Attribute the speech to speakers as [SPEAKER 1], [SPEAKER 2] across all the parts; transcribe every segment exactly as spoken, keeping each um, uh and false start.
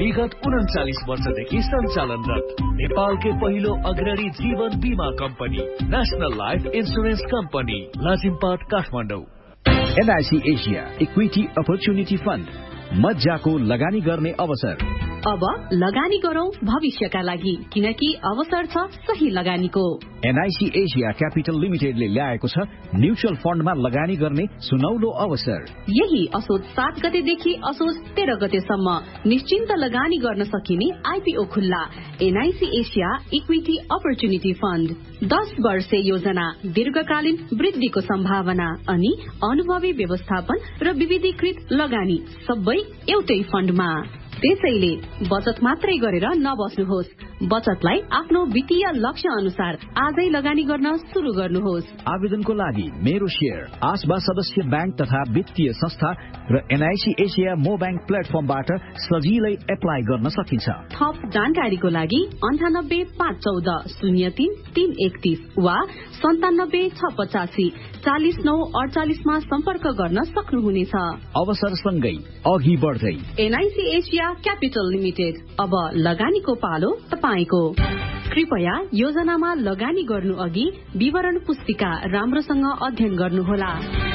[SPEAKER 1] विगत उन्चालिस वर्षदेखि सञ्चालनरत नेपालकै पहिलो अग्रणी जीवन बीमा company national life insurance company Lazimpat Kathmandu.
[SPEAKER 2] NIC Asia equity opportunity fund, मज्जाको लगानी गर्ने अवसर।
[SPEAKER 3] अब लगानी गरौं भविष्यका लागि, किनकि अवसर छ सही लगानीको।
[SPEAKER 2] एनआईसी एसिया क्यापिटल लिमिटेडले ल्याएको छ म्युचुअल फन्डमा लगानी गर्ने सुनौलो अवसर।
[SPEAKER 3] यही असोज सात गतेदेखि असोज तेह्र गतेसम्म निश्चिन्त लगानी गर्न सकिने आइपीओ खुल्ला। NIC Asia equity opportunity fund, दस वर्षे योजना, दीर्घकालीन वृद्धिको सम्भावना अनि अनुभवी व्यवस्थापन र विविधीकृत लगानी सबै एउटै फन्डमा। त्यसैले बचत मात्रै गरेर नबस्नुहोस्, बचतलाई आफ्नो वित्तीय लक्ष्य अनुसार आजै लगानी गर्न शुरू गर्नुहोस्।
[SPEAKER 2] आवेदनको लागि मेरो शेयर, आसबा सदस्य ब्याङ्क तथा वित्तीय संस्था र एनआईसी एसिया मो ब्याङ्क प्लेटफर्मबाट सजिलै एप्लाई गर्न सकिन्छ।
[SPEAKER 3] थप जानकारीको लागि अन्ठानब्बे पाँच चौध शून्य तीन तीन एकतीस वा सन्तानब्बे छ पचासी चालिस नौ अडचालिसमा सम्पर्क गर्न सक्नुहुनेछ।
[SPEAKER 2] अवसर सँगै अघि बढ्दै
[SPEAKER 3] एनआईसी एसिया क्यापिटल लिमिटेड, अब लगानीको पालो तपाईको। कृपया योजनामा लगानी गर्नु अघि विवरण पुस्तिका राम्रोसँग अध्ययन गर्नुहोला।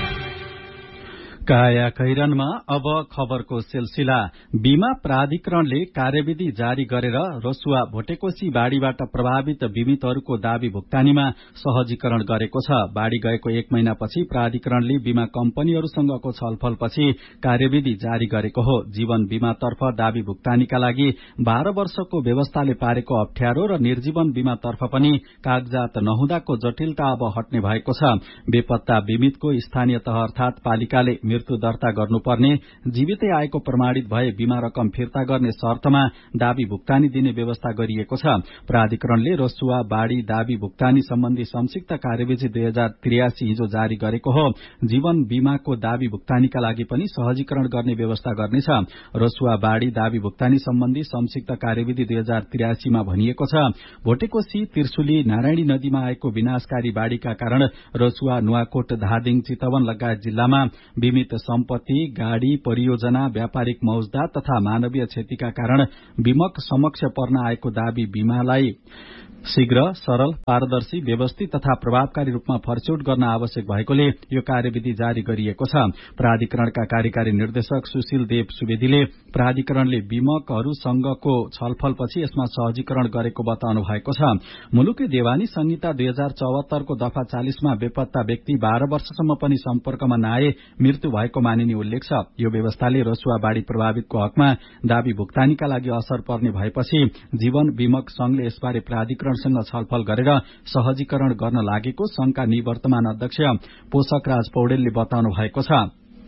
[SPEAKER 4] काया कैरनमा अब खबरको सिलसिला। बीमा प्राधिकरणले कार्यविधि जारी गरेर रसुवा भोटेकोशी बाढ़ीबाट प्रभावित बीमितहरूको दावी भुक्तानीमा सहजीकरण गरेको छ। बाढ़ी गएको एक महिनापछि प्राधिकरणले बीमा कम्पनीहरूसँगको छलफलपछि कार्यविधि जारी गरेको हो। जीवन बीमातर्फ दावी भुक्तानीका लागि बाह्र वर्षको व्यवस्थाले पारेको अप्ठ्यारो र निर्जीवन बीमातर्फ पनि कागजात नहुँदाको जटिलता अब हट्ने भएको छ। बेपत्ता बीमितको स्थानीय तह अर्थात पालिकाले मृत्यु दर्ता गर्नुपर्ने, जीवितै आएको प्रमाणित भए बीमा रकम फिर्ता गर्ने शर्तमा दावी भुक्तानी दिने व्यवस्था गरिएको छ। प्राधिकरणले रसुवा बाढ़ी दावी भुक्तानी सम्बन्धी संक्षिप्त कार्यविधि दुई हजार त्रियासी हिजो जारी गरेको हो। जीवन बीमाको दावी भुक्तानीका लागि पनि सहजीकरण गर्ने व्यवस्था गर्नेछ। रसुवा बाढ़ी दावी भुक्तानी सम्बन्धी संक्षिप्त कार्यविधि दुई हजार त्रियासीमा भनिएको छ, भोटेकोशी, त्रिशुली, नारायणी नदीमा आएको विनाशकारी बाढ़ीका कारण रसुवा, नुवाकोट, धादिङ, चितवन लगायत जिल्लामा बीमित सम्पत्ति, गाड़ी, परियोजना, व्यापारिक मौजदात तथा मानवीय क्षतिका कारण बीमक समक्ष पर्न आएको दावी बीमालाई शीघ्र, सरल, पारदर्शी, व्यवस्थित तथा प्रभावकारी रूपमा फर्चौट गर्न आवश्यक भएकोले यो कार्यविधि जारी गरिएको छ। प्राधिकरणका कार्यकारी निर्देशक सुशील देव सुवेदीले प्राधिकरणले बीमकहरूसँगको छलफलपछि यसमा सहजीकरण गरेको बताउनु भएको छ। मुलुकी देवानी संहिता दुई हजार चौहत्तरको दफा चालिसमा बेपत्ता व्यक्ति बाह्र वर्षसम्म पनि सम्पर्कमा नआए मृत्यु भएको मानिने उल्लेख छ। यो व्यवस्थाले रसुवा बाढ़ी प्रभावितको हकमा दावी भुक्तानीका लागि असर पर्ने भएपछि जीवन बीमक संघले यसबारे प्राधिकरणसँग छलफल गरेर सहजीकरण गर्न लागेको संघका निवर्तमान अध्यक्ष पोषक राज पौडेलले बताउनु भएको छ।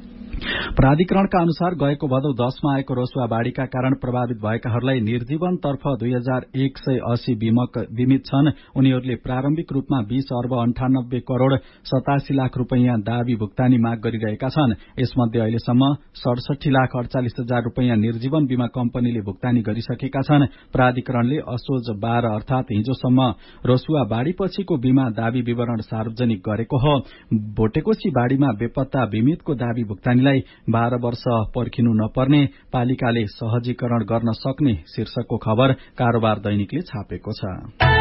[SPEAKER 4] प्राधिकरणका अनुसार गएको भदौ दशमा आएको रसुवा बाढ़ीका कारण प्रभावित भएकाहरूलाई निर्जीवनतर्फ दुई हजार एक सय अस्सी बीमित छन्। उनीहरूले प्रारम्भिक रूपमा बीस अर्ब अन्ठानब्बे करोड़ सतासी लाख रूपियाँ दावी भुक्तानी माग गरिरहेका छन्। यसमध्ये अहिलेसम्म सडसठी लाख अडचालिस हजार रूपियाँ निर्जीवन बीमा कम्पनीले भुक्तानी गरिसकेका छन्। प्राधिकरणले असोज बाह्र अर्थात हिजोसम्म रसुवा बाढ़ीपछिको बीमा दावी विवरण सार्वजनिक गरेको हो। भोटेकोशी बाढ़ीमा बेपत्ता बीमितको दावी भुक्तानीलाई बाह्र वर्ष पर्खिनु नपर्ने, पालिकाले सहजीकरण गर्न सक्ने शीर्षकको खबर कारोबार दैनिकले छापेको छ।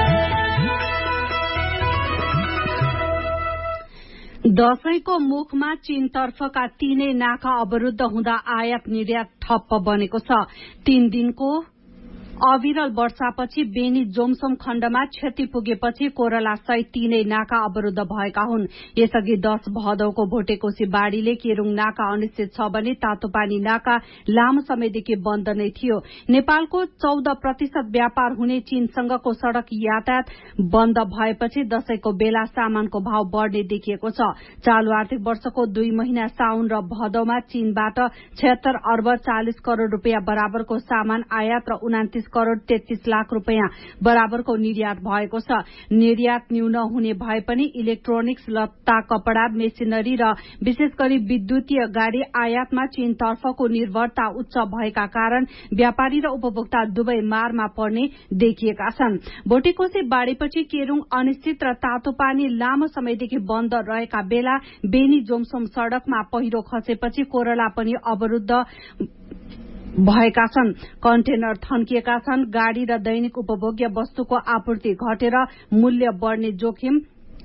[SPEAKER 5] दशैंको मुखमा चीनतर्फका तीनै नाका अवरुद्ध हुँदा आयात निर्यात ठप्प बनेको छ। तीन दिनको अविरल वर्षापछि बेनी जोमसोम खण्डमा क्षति पुगेपछि कोरला सहित तीनै नाका अवरुद्ध भएका हुन्। यसअघि दश भदौको भोटेकोशी बाढ़ीले केरूङ नाका अनिश्चित छ भने तातोपानी नाका लामो समयदेखि बन्द नै थियो। नेपालको चौध प्रतिशत व्यापार हुने चीनसँगको सड़क यातायात बन्द भएपछि दशैंको बेला सामानको भाव बढ़ने देखिएको छ। चालू आर्थिक वर्षको दुई महिना साउन र भदौमा चीनबाट छयत्तर अर्ब चालिस करोड़ रूपियाँ बराबरको सामान आयात र उनातिस करोड़ तेत्तीस लाख रूपियाँ बराबरको निर्यात भएको छ। निर्यात न्यून हुने भए पनि इलेक्ट्रोनिक्स, लत्ता, कपड़ा, मेसिनरी र विशेष गरी विद्युतीय गाड़ी आयातमा चीनतर्फको निर्भरता उच्च भएका कारण व्यापारी र उपभोक्ता दुवै मारमा पर्ने देखिएका छन्। भोटेकोशी बाढ़ीपछि केरूङ अनिश्चित र तातोपानी लामो समयदेखि बन्द रहेका बेला बेनी जोमसोम सड़कमा पहिरो खसेपछि कोरला पनि अवरुद्ध भएका छन्। कन्टेनर थन्किएका छन्। गाड़ी र दैनिक उपभोग्य वस्तुको आपूर्ति घटेर मूल्य बढ्ने जोखिम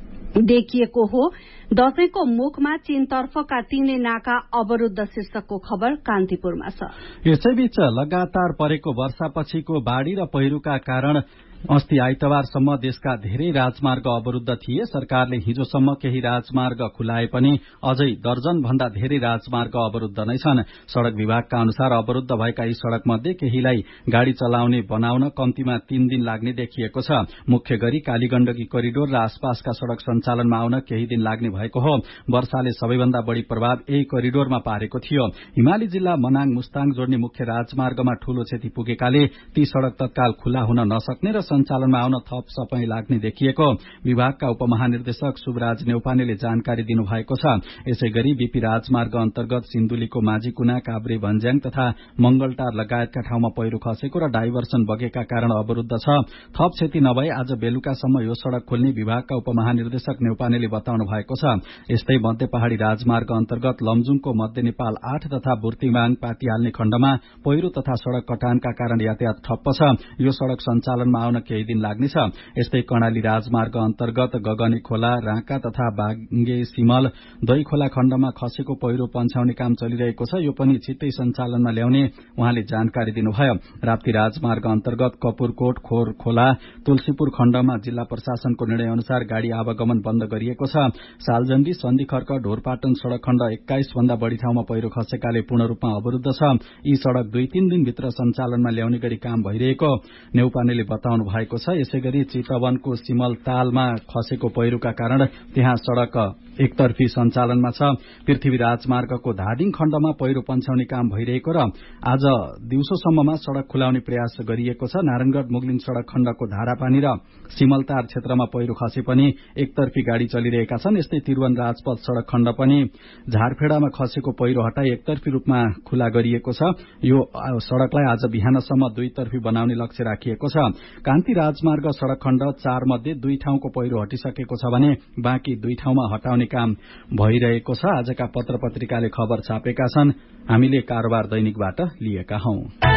[SPEAKER 5] देखिएको हो। दशैंको मुखमा चीनतर्फका तीनै नाका अवरूद्ध शीर्षकको खबर कान्तिपुरमा छ।
[SPEAKER 4] यसैबीच लगातार परेको वर्षापछिको बाढ़ी र पहिरोका कारण अस्ति आइतबारसम्म देशका धेरै राजमार्ग अवरूद्ध थिए। सरकारले हिजोसम्म केही राजमार्ग खुलाए पनि अझै दर्जन भन्दा धेरै राजमार्ग अवरूद्ध नै छन्। सड़क विभागका अनुसार अवरूद्ध भएका यी सड़क मध्ये केहीलाई गाड़ी चलाउने बनाउन कम्तीमा तीन दिन लाग्ने देखिएको छ। मुख्य गरी कालीगण्डकी करिडोर र आसपासका सड़क सञ्चालनमा आउन केही दिन लाग्ने भएको हो। वर्षाले सबैभन्दा बढ़ी प्रभाव यही करिडोरमा पारेको थियो। हिमाली जिल्ला मनाङ मुस्ताङ जोड्ने मुख्य राजमार्गमा ठूलो क्षति पुगेकाले ती सड़क तत्काल खुला हुन नसक्ने र सञ्चालनमा आउन थप समय लाग्ने देखिएको विभागका उपमहानिर्देशक शुभराज नेउपानेले जानकारी दिनुभएको छ। यसैगरी बीपी राजमार्ग अन्तर्गत सिन्धुलीको माझीकुना, काभ्रे भन्ज्याङ तथा मंगलटार लगायतका ठाउँमा पहिरो खसेको र डाइभर्सन बगेका कारण अवरूद्ध छ। थप क्षति नभए आज बेलुकासम्म यो सड़क खोल्ने विभागका उपमहानिर्देशक नेउपानेले बताउनु भएको छ। यस्तै मध्य पहाड़ी राजमार्ग अन्तर्गत लमजुङको मध्य नेपाल आठ तथा बुर्तिमाङ पातिहाल्ने खण्डमा पहिरो तथा सड़क कटानका कारण यातायात ठप्प छ। यो सड़क सञ्चालनमा आउन केही दिन लाग्नेछ। यस्तै कर्णाली राजमार्ग अन्तर्गत गगनी खोला, राँका तथा बाङ्गे सिमल दही खोला खण्डमा खसेको पहिरो पन्छाउने काम चलिरहेको छ। यो पनि छिट्टै सञ्चालनमा ल्याउने उहाँले जानकारी दिनुभयो। राप्ती राजमार्ग अन्तर्गत कपुरकोट, खोर खोला, तुलसीपुर खण्डमा जिल्ला प्रशासनको निर्णय अनुसार गाड़ी आवागमन बन्द गरिएको छ। सालजण्डी, सन्धिखर्क, ढोरपाटन सड़क खण्ड एक्काइस भन्दा बढ़ी ठाउँमा पहिरो खसेकाले पूर्ण रूपमा अवरूद्ध छ। यी सड़क दुई तीन दिनभित्र सञ्चालनमा ल्याउने गरी काम भइरहेको नेउपानेले बताउनु भएको छ। यसैगरी चितवनको सिमलतालमा खसेको पहिरोका कारण त्यहाँ सड़क एकतर्फी सञ्चालनमा छ। पृथ्वी राजमार्गको धादिङ खण्डमा पहिरो पन्छाउने काम भइरहेको र आज दिउँसोसम्ममा सड़क खुलाउने प्रयास गरिएको छ। नारायणगढ़ मुगलिङ सड़क खण्डको धारापानी र सिमलतार क्षेत्रमा पहिरो खसे पनि एकतर्फी गाड़ी चलिरहेका छन्। यस्तै त्रिभुवन राजपथ सड़क खण्ड पनि झारखेड़ामा खसेको पहिरो हटाई एकतर्फी रूपमा खुला गरिएको छ। यो सड़कलाई आज बिहानसम्म दुईतर्फी बनाउने लक्ष्य राखिएको छ। कान्ति राजमार्ग सड़क खण्ड चार मध्ये दुई ठाउँको पहिरो हटिसकेको छ भने बाँकी दुई ठाउँमा हटाउने काम भइरहेको छ। आजका पत्र पत्रिकाले खबर छापेका छन्। हामीले कारोबार दैनिकबाट लिएका हौं।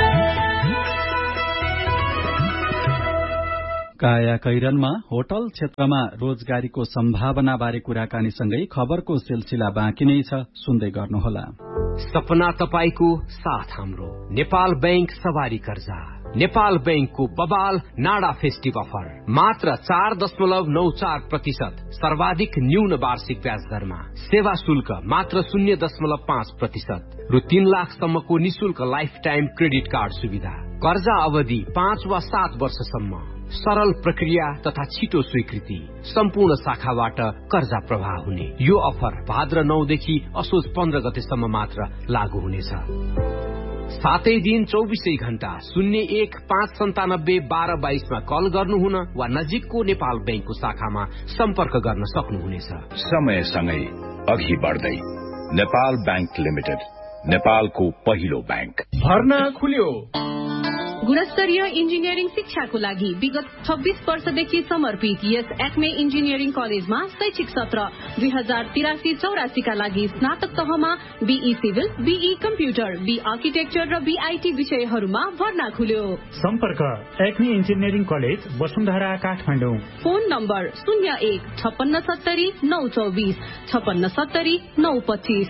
[SPEAKER 4] काया कैरनमा होटल क्षेत्रमा रोजगारीको सम्भावना बारे कुराकानीसँगै खबरको सिलसिला बाँकी नै छ, सुन्दै गर्नुहोला।
[SPEAKER 6] सपना तपाईको साथ हाम्रो नेपाल बैंक सवारी कर्जा। नेपाल बैंकको बबाल नाडा फेस्टिभ अफर मात्र चार दशमलव नौ चार प्रतिशत सर्वाधिक न्यून वार्षिक ब्याज दरमा, सेवा शुल्क मात्र शून्य दशमलव पाँच प्रतिशत रु तीन लाखसम्मको निशुल्क लाइफ टाइम क्रेडिट कार्ड सुविधा, कर्जा अवधि पाँच वा सात वर्षसम्म, सरल प्रक्रिया तथा छिटो स्वीकृति, सम्पूर्ण शाखाबाट कर्जा प्रवाह हुने। यो अफर भाद्र नौदेखि असोज पन्ध्र गतेसम्म मात्र लागू हुनेछ। सातै दिन चौबिसै घण्टा शून्य एक पाँच सन्तानब्बे बाह्र बाइसमा कल गर्नुहुन वा नजिकको नेपाल बैंकको शाखामा सम्पर्क गर्न सक्नुहुनेछ।
[SPEAKER 7] समयसँगै अघि बढ्दै नेपाल बैंक लिमिटेड, नेपालको पहिलो बैंक।
[SPEAKER 8] भर्ना खुल्यो।
[SPEAKER 3] गुणस्तरीय इन्जिनियरिङ शिक्षाको लागि विगत छब्बीस वर्षदेखि समर्पित यस एक्मे इन्जिनियरिङ कलेजमा शैक्षिक सत्र दुई हजार तिरासी चौरासीका लागि स्नातक तहमा be civil, be computer, be architecture र बीआईटी विषयहरूमा भर्ना खुल्यो।
[SPEAKER 8] सम्पर्क Acme engineering college, Vasundhara, Kathmandu.
[SPEAKER 3] Phone number शून्य एक छप्पन्न सत्तरी नौ चौबिस छप्पन्न सत्तरी नौ पच्चिस।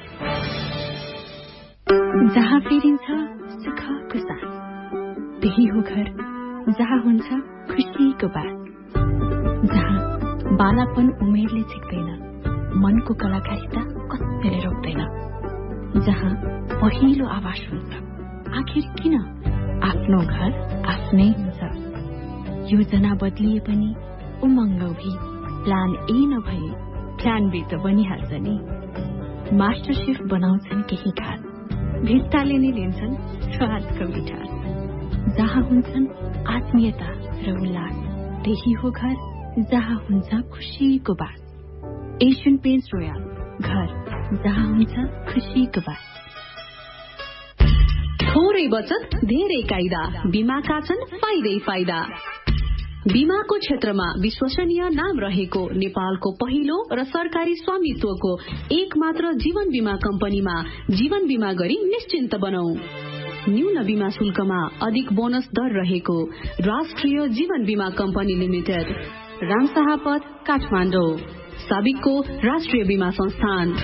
[SPEAKER 9] जहाँ फेरिन्छ सुखको साथ, त्यही हो घर जहाँ हुन्छ खुसीको बात, जहाँ बालापन उमेरले झिक्दैन, मनको कलाकारिता कतिले रोक्दैन, जहाँ पहिलो आवाज हुन्छ आखिर किन आफ्नो घर आफ्नै हुन्छ। योजना बदलिए पनि उमङ्ग भी प्लान ए नभए प्लान बी त बनिहाल्छ नि। मास्टर शेफ बनाउँछन् केही खास, भित्ताले नै लिन्छन् स्वादको मिठास, जहाँ हुन्छन् आत्मीयता र उल्लास, त्यही हो घर जहाँ हुन्छ खुसीको बात। एसियन पेन्ट्स रोयल, घर जहाँ हुन्छ खुसीको बात।
[SPEAKER 3] थोरै बचत धेरै कायदा, बीमाका छन् फाइदै फाइदा। बीमाको क्षेत्रमा विश्वसनीय नाम रहेको नेपालको पहिलो र सरकारी स्वामित्वको एक मात्र जीवन बीमा कम्पनीमा जीवन बीमा गरी निश्चिन्त बनौ। न्यून बीमा शुल्कमा अधिक बोनस दर रहेको राष्ट्रिय जीवन बीमा कम्पनी लिमिटेड, रामशाहपथ, काठमाडौँ। साबिकको राष्ट्रिय बीमा संस्थान।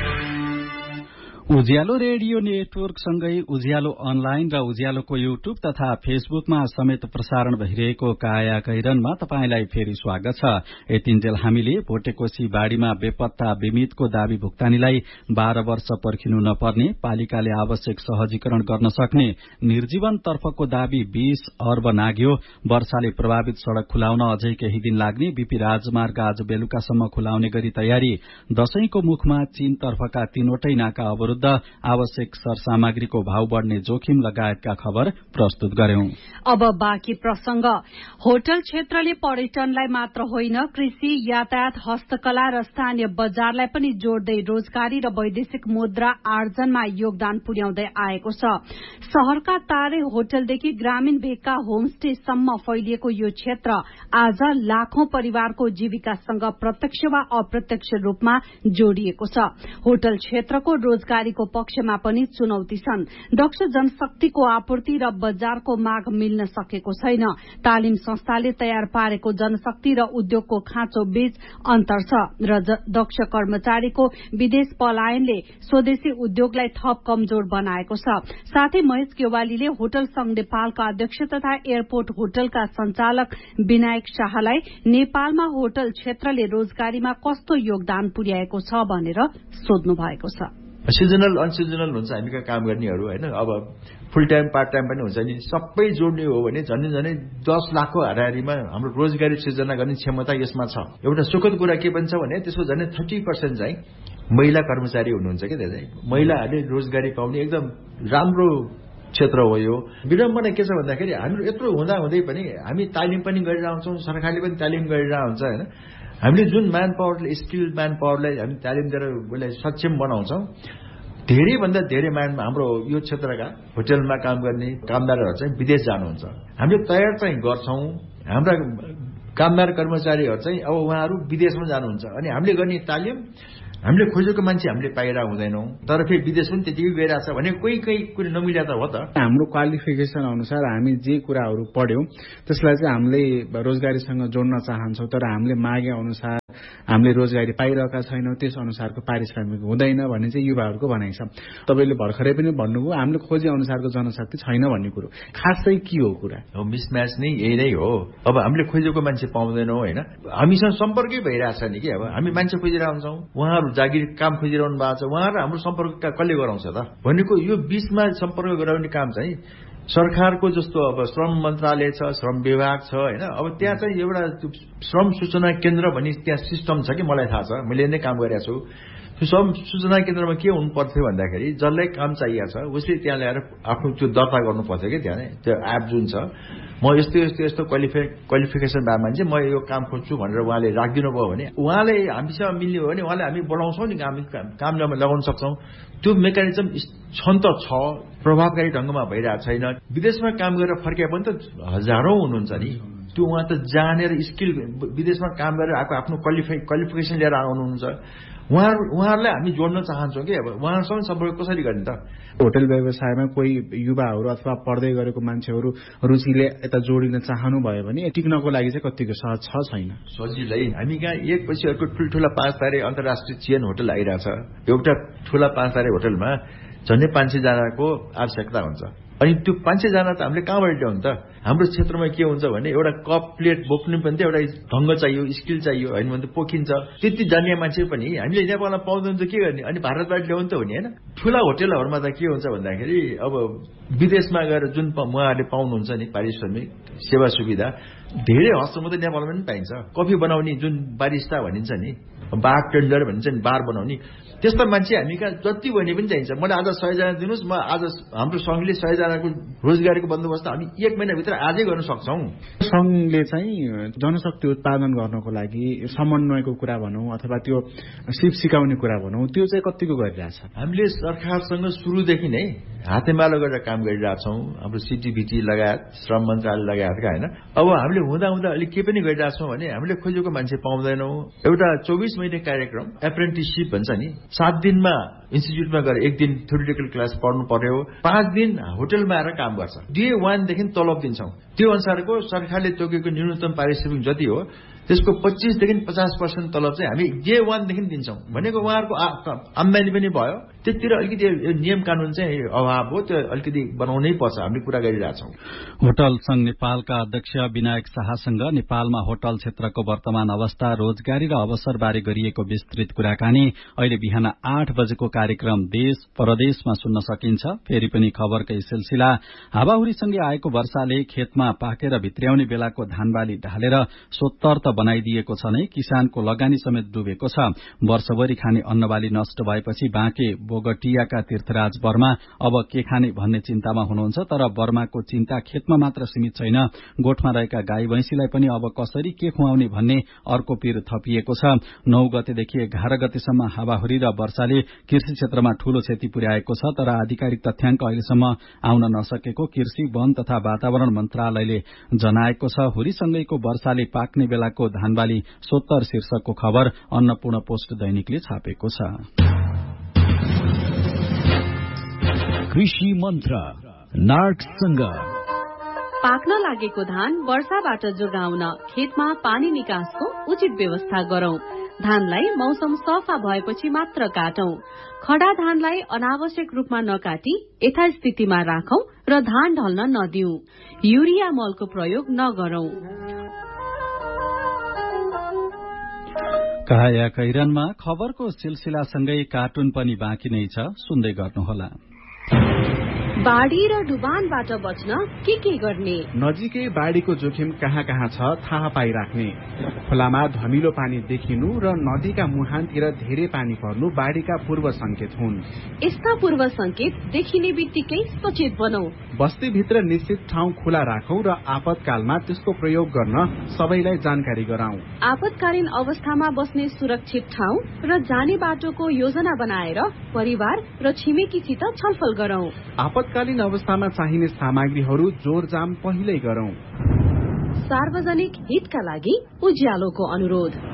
[SPEAKER 4] उज्यालो रेडियो नेटवर्क सँगै उज्यालो अनलाइन र उज्यालोको युट्युब तथा फेसबुकमा समेत प्रसारण भइरहेको काया कैरनमा तपाईंलाई फेरि स्वागत छ। यतिन्जेल हामीले भोटेकोशी बाढ़ीमा बेपत्ता बिमितको दावी भुक्तानीलाई बाह्र वर्ष पर्खिनु नपर्ने, पालिकाले आवश्यक सहजीकरण गर्न सक्ने, निर्जीवन तर्फको दावी बीस अर्ब नाग्यो, वर्षाले प्रभावित सड़क खुलाउन अझै केही दिन लाग्ने, बीपी राजमार्ग आज बेलुकासम्म खुलाउने गरी तयारी, दशैंको मुखमा चीन तर्फका तीनवटै नाका अवरुद्ध, आवश्यक सरसामग्रीको भाव बढ़ने जोखिम लगायतका खबर प्रस्तुत गर्यौं।
[SPEAKER 5] अब बाँकी प्रसंग। होटल क्षेत्रले पर्यटनलाई मात्र होइन, कृषि, यातायात, हस्तकला र स्थानीय बजारलाई पनि जोड्दै रोजगारी र वैदेशिक मुद्रा आर्जनमा योगदान पुर्याउँदै आएको छ। शहरका तारे होटलदेखि ग्रामीण भेगका होमस्टेसम्म फैलिएको यो क्षेत्र आज लाखौं परिवारको जीविकासँग प्रत्यक्ष वा अप्रत्यक्ष रूपमा जोडिएको छ। होटल क्षेत्रको रोजगारीको पक्षमा पनि चुनौती छन्। दक्ष जनशक्तिको आपूर्ति र बजारको माग मिल्न सकेको छैन। तालिम संस्थाले तयार पारेको जनशक्ति र उद्योगको खाँचो बीच अन्तर छ र दक्ष कर्मचारीको विदेश पलायनले स्वदेशी उद्योगलाई थप कमजोर बनाएको छ। साथै महेश गेवालीले होटल संघ नेपालका अध्यक्ष तथा एयरपोर्ट होटलका संचालक विनायक शाहलाई नेपालमा होटल क्षेत्रले रोजगारीमा कस्तो योगदान पुर्याएको छ भनेर सोध्नु भएको छ।
[SPEAKER 10] सिजनल अनसिजनल हुन्छ हामीका काम गर्नेहरू होइन। अब फुल टाइम पार्ट टाइम पनि हुन्छ नि, सबै जोड्ने हो भने झन् झनै दस लाखको हाराहारीमा हाम्रो रोजगारी सृजना गर्ने क्षमता यसमा छ। एउटा सुखद कुरा के पनि छ भने त्यसको झन् थर्टी पर्सेन्ट चाहिँ महिला कर्मचारी हुनुहुन्छ क्या। त्यहाँ चाहिँ महिलाहरूले रोजगारी पाउने एकदम राम्रो क्षेत्र हो यो। विडम्बना के छ भन्दाखेरि हाम्रो यत्रो हुँदा हुँदै पनि हामी तालिम पनि गरिरहन्छौँ, सरकारले पनि तालिम गरिरह हुन्छ होइन। हामीले जुन म्यान पावरले स्किल म्यान पावरलाई हामी तालिम दिएर उसलाई सक्षम बनाउँछौँ, धेरैभन्दा धेरै म्यान हाम्रो यो क्षेत्रका होटलमा काम गर्ने कामदारहरू चाहिँ विदेश जानुहुन्छ। हामीले तयार चाहिँ गर्छौँ, हाम्रा कामदार कर्मचारीहरू चाहिँ अब उहाँहरू विदेशमा जानुहुन्छ अनि हामीले गर्ने तालिम हामीले खोजेको मान्छे हामीले पाइरहेको हुँदैनौँ, तर फेरि विदेश पनि त्यतिकै गइरहेछ भने कोही कोही कुरो नमिला त हो त।
[SPEAKER 11] हाम्रो क्वालिफिकेसन अनुसार हामी जे कुराहरू पढ्यौं त्यसलाई चाहिँ हामीले रोजगारीसँग जोड्न चाहन्छौँ, तर हामीले मागे अनुसार हामीले रोजगारी पाइरहेका छैनौँ, त्यस अनुसारको पारिश्रमिक हुँदैन भन्ने चाहिँ युवाहरूको भनाइ छ। तपाईँले भर्खरै पनि भन्नुभयो हामीले खोजे अनुसारको जनशक्ति छैन भन्ने कुरो खास चाहिँ के हो कुरा
[SPEAKER 10] हो? मिसम्याच नै यही नै हो। अब हामीले खोजेको मान्छे पाउँदैनौँ होइन, हामीसँग सम्पर्कै भइरहेछ नि कि। अब हामी मान्छे खोजिरहेको हुन्छौँ, उहाँहरू जागिर काम खोजिरहनु भएको छ, उहाँहरू हाम्रो सम्पर्क कसले गराउँछ त भनेको यो बीचमा सम्पर्क गराउने काम चाहिँ सरकारको जस्तो अब श्रम मन्त्रालय छ, श्रम विभाग छ होइन। अब त्यहाँ चाहिँ एउटा श्रम सूचना केन्द्र भन्ने त्यहाँ सिस्टम छ कि मलाई थाहा छ, मैले नै काम गरेको छु। त्यो श्रम सूचना केन्द्रमा के हुनु पर्थ्यो भन्दाखेरि जसलाई काम चाहिएको छ उसले त्यहाँ ल्याएर आफ्नो त्यो दर्ता गर्नु पर्थ्यो कि त्यहाँ त्यो एप जुन छ, म यस्तो यस्तो यस्तो क्वालिफाइ क्वालिफिकेसन भएको मान्छे म यो काम खोज्छु भनेर उहाँले राखिदिनु भयो भने उहाँले हामीसँग मिल्ने हो भने उहाँले हामी बढाउँछौँ नि, काम काम लगाउन सक्छौँ। त्यो मेकानिजम छन् त छ, प्रभावकारी ढङ्गमा भइरहेको छैन। विदेशमा काम गरेर फर्किए पनि त हजारौं हुनुहुन्छ नि। त्यो उहाँ त जानेर स्किल विदेशमा काम गरेर आएको आफ्नो क्वालिफाइ क्वालिफिकेसन लिएर आउनुहुन्छ। उहाँ उहाँहरूलाई हामी जोड्न चाहन्छौँ कि अब उहाँहरूसँग सम्पर्क कसरी गर्ने त?
[SPEAKER 11] होटल व्यवसायमा कोही युवाहरू अथवा पढ्दै गरेको मान्छेहरू रुचिले यता जोडिन चाहनु भयो भने टिक्नको लागि चाहिँ कतिको सहज छ छैन?
[SPEAKER 10] सजिलै। हामी कहाँ एकपछि अर्को ठुल्ठुला पाँच तारे अन्तर्राष्ट्रिय चेन होटल आइरहेछ। एउटा ठुला पाँच तारे होटलमा झन्डै पाँच सय जनाको आवश्यकता हुन्छ। अनि त्यो पाँच सय जना त हामीले कहाँबाट ल्याउनु त? हाम्रो क्षेत्रमा के हुन्छ भने एउटा कप प्लेट बोक्नु पनि त एउटा ढङ्ग चाहियो, स्किल चाहियो होइन भने त पोखिन्छ। त्यति जान्ने मान्छे पनि हामीले नेपालमा पाउँदैन त के गर्ने? अनि भारतबाट ल्याउनु त हो नि होइन। ठुला होटलहरूमा त के हुन्छ भन्दाखेरि अब विदेशमा गएर जुन उहाँहरूले पाउनुहुन्छ नि पारिश्रमिक सेवा सुविधा धेरै हदसम्म त नेपालमा पनि पाइन्छ। कफी बनाउने जुन बारिस्ता भनिन्छ नि, बार टेन्डर भनिन्छ नि, बार बनाउने त्यस्ता मान्छे हामी कहाँ जति भने पनि चाहिन्छ। मलाई आज सयजना दिनुहोस्, म आज हाम्रो सङ्घले सयजनाको रोजगारीको बन्दोबस्त हामी एक महिनाभित्र आजै गर्न सक्छौँ।
[SPEAKER 11] सङ्घले चाहिँ जनशक्ति उत्पादन गर्नको लागि समन्वयको कुरा भनौँ अथवा त्यो सिप सिकाउने कुरा भनौँ, त्यो चाहिँ कतिको गरिरहेछ?
[SPEAKER 10] हामीले सरकारसँग सुरुदेखि नै हातेमालो गरेर काम गरिरहेछौँ। हाम्रो सिटिभिटी लगायत श्रम मन्त्रालय लगायतका होइन। अब हामीले हुँदा हुँदा अलिक के पनि गरिरहेछौँ भने हामीले खोजेको मान्छे पाउँदैनौँ। एउटा चौबिस महिने कार्यक्रम एप्रेन्टिससिप भन्छ नि, सात दिनमा इन्स्टिच्युटमा गएर एक दिन थ्योरिटिकल क्लास पढ्नु पर्यो, पाँच दिन होटलमा आएर काम गर्छ। डे वानदेखि तलब दिन्छौँ। त्यो अनुसारको सरकारले तोकेको न्यूनतम पारिश्रमिक जति हो त्यसको पच्चीसदेखि पचास पर्सेन्ट तलब चाहिँ हामी डे वानदेखि दिन्छौँ भनेको उहाँहरूको आम्दानी पनि भयो। त्यतिर अलिकति नियम कानून चाहिँ अभाव हो, त्यो अलिकति बनाउनै पर्छ, हामीले कुरा गरिरहेछौँ।
[SPEAKER 4] होटल संघ नेपालका अध्यक्ष विनायक शाहसँग नेपालमा होटल क्षेत्रको वर्तमान अवस्था, रोजगारी र अवसरबारे गरिएको विस्तृत कुराकानी अहिले बिहान आठ बजेको कार्यक्रम देश परदेशमा सुन्न सकिन्छ। फेरि पनि खबरकै सिलसिला। हावाहुरीसँगै आएको वर्षाले खेतमा पाकेर भित्र्याउने बेलाको धानबाली ढालेर सोत्तर बनाइदिएको छ नै किसानको लगानी समेत डुबेको छ। वर्षभरि खाने अन्नबाली नष्ट भएपछि बाँके बोगटियाका तीर्थराज वर्मा अब के खाने भन्ने चिन्तामा हुनुहुन्छ। तर वर्माको चिन्ता खेतमा मात्र सीमित छैन, गोठमा रहेका गाई भैंसीलाई पनि अब कसरी के खुवाउने भन्ने अर्को पीर थपिएको छ। नौ गतेदेखि एघार गतेसम्म हावाहुरी र वर्षाले कृषि क्षेत्रमा ठूलो क्षति पुर्याएको छ। तर आधिकारिक तथ्याङ्क अहिलेसम्म आउन नसकेको कृषि वन तथा वातावरण मन्त्रालयले जनाएको छ। हुरीसँगैको वर्षाले पाक्ने बेलाको धानबाली सोत्तर शीर्षकको खबर अन्नपूर्ण पोस्ट दैनिकले छापेको छ।
[SPEAKER 2] कृषि मन्त्र नार्कसँग
[SPEAKER 3] पाक्न लागेको धान वर्षाबाट जोगाउन खेतमा पानी निकासको उचित व्यवस्था गरौं। धानलाई मौसम सफा भएपछि मात्र काटौं। खडा धानलाई अनावश्यक रूपमा नकाटी यथास्थितिमा राखौं र धान ढल्न नदिऊ। युरिया मलको प्रयोग नगरौं।
[SPEAKER 4] काया कैरनमा खबरको सिलसिलासँगै कार्टुन पनि बाँकी नै छ, सुन्दै गर्नुहोला।
[SPEAKER 3] बाढ़ी र डुबानबाट बच्न के के गर्ने?
[SPEAKER 11] नजिकै बाढ़ीको जोखिम कहाँ कहाँ छ थाहा पाइराख्ने। खोलामा धमिलो पानी देखिनु र नदीका मुहानतिर धेरै पानी पर्नु बाढ़ीका पूर्व संकेत हुन्।
[SPEAKER 3] यस्ता पूर्व संकेत देखिने बित्तिकै सचेत बनौ।
[SPEAKER 11] बस्तीभित्र निश्चित ठाउँ खुला राखौं र आपतकालमा त्यसको प्रयोग गर्न सबैलाई जानकारी गराउँ।
[SPEAKER 3] आपतकालीन अवस्थामा बस्ने सुरक्षित ठाउँ र जाने बाटोको योजना बनाएर परिवार र छिमेकीसित छलफल गरौं।
[SPEAKER 11] आपतकालीन अवस्थामा चाहिने सामग्रीहरू जोरजाम पहिल्यै गरौं।
[SPEAKER 3] सार्वजनिक हितका लागि उज्यालोको अनुरोध।